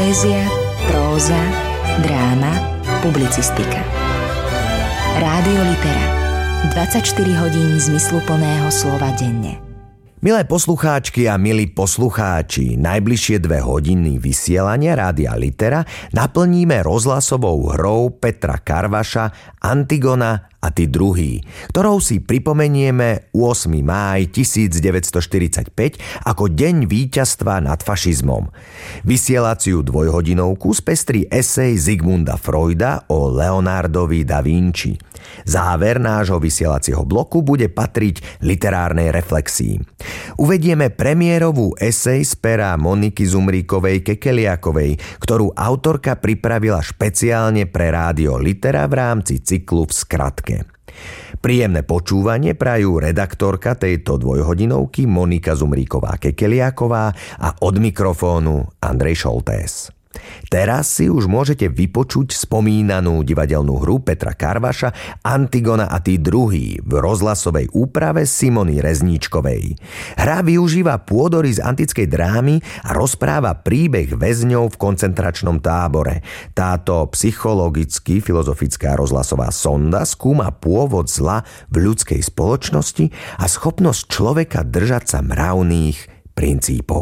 Poézia, próza, dráma, publicistika. Rádio Litera. 24 hodín zmysluplného slova denne. Milé poslucháčky a milí poslucháči, najbližšie 2 hodiny vysielania Rádia Litera naplníme rozhlasovou hrou Petra Karvaša Antigona a tí druhí, ktorou si pripomenieme 8. máj 1945 ako deň víťazstva nad fašizmom. Vysielaciu dvojhodinovku spestrí esej Zigmunda Freuda o Leonardovi da Vinci. Záver nášho vysielacieho bloku bude patriť literárnej reflexii. Uvedieme premiérovú esej z pera Moniky Zumríkovej-Kekeliakovej, ktorú autorka pripravila špeciálne pre Rádio Litera v rámci cyklu V skratke. Príjemné počúvanie prajú redaktorka tejto dvojhodinovky Monika Zumríková-Kekeliaková a od mikrofónu Andrej Šoltés. Teraz si už môžete vypočuť spomínanú divadelnú hru Petra Karvaša Antigona a tí druhí v rozhlasovej úprave Simony Rezníčkovej. Hra využíva pôdory z antickej drámy a rozpráva príbeh väzňov v koncentračnom tábore. Táto psychologicky-filozofická rozhlasová sonda skúma pôvod zla v ľudskej spoločnosti a schopnosť človeka držať sa mravných princípov.